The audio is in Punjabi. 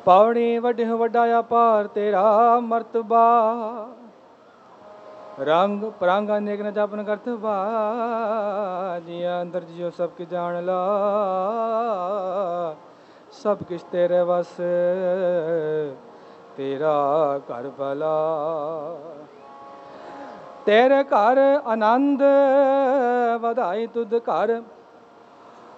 ਪੌੜੀ ਵੱਡੇ ਵੱਡਾ ਅਪਾਰ ਤੇਰਾ ਮਰਤਬਾ, ਰੰਗ ਪਰੰਗ ਅਨੇਕ ਨ ਜਪਨ ਕਰਤਬਾ, ਜੀਆਂ ਅੰਦਰ ਜਿਉ ਸਭ ਕਿ ਜਾਣ ਲਾ, ਸਭ ਕਿਛ ਤੇਰੇ ਵਸ ਤੇਰਾ ਘਰ ਭਲਾ। ਤੇਰੇ ਘਰ ਆਨੰਦ ਵਧਾਈ ਤੁਧ ਘਰ